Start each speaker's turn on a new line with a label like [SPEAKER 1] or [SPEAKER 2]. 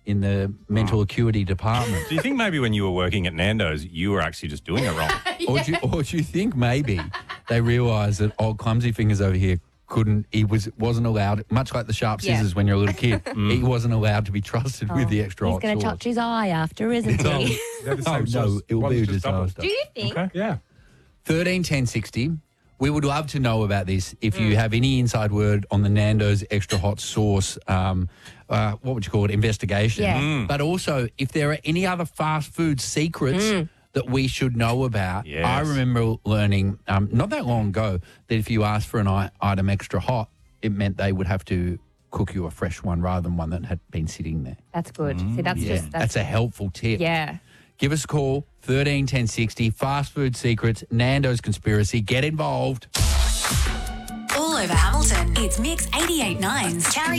[SPEAKER 1] in the mental acuity department.
[SPEAKER 2] Do you think maybe when you were working at Nando's, you were actually just doing it wrong?
[SPEAKER 1] Or do you think maybe they realised that old Clumsy Fingers over here wasn't allowed, much like the sharp scissors when you're a little kid, he wasn't allowed to be trusted with the extra
[SPEAKER 3] He's
[SPEAKER 1] hot
[SPEAKER 3] going to
[SPEAKER 1] sauce.
[SPEAKER 3] touch his eye after, isn't he?
[SPEAKER 4] Is that the
[SPEAKER 1] Oh,
[SPEAKER 4] same
[SPEAKER 1] no,
[SPEAKER 4] sauce?
[SPEAKER 1] it will
[SPEAKER 4] One's
[SPEAKER 1] be a
[SPEAKER 4] just double.
[SPEAKER 1] disaster.
[SPEAKER 3] Do you think?
[SPEAKER 4] Okay. Yeah.
[SPEAKER 1] 13 10 60. We would love to know about this. If you have any inside word on the Nando's extra hot sauce, what would you call it, investigation.
[SPEAKER 3] Yeah.
[SPEAKER 1] But also, if there are any other fast food secrets that we should know about.
[SPEAKER 2] Yes.
[SPEAKER 1] I remember learning not that long ago that if you asked for an item extra hot, it meant they would have to cook you a fresh one rather than one that had been sitting there.
[SPEAKER 3] That's good. See,
[SPEAKER 1] That's a helpful tip.
[SPEAKER 3] Yeah.
[SPEAKER 1] Give us a call, 13 10 60. Fast food secrets, Nando's conspiracy. Get involved.
[SPEAKER 5] All over Hamilton, it's Mix 88.9's Carrie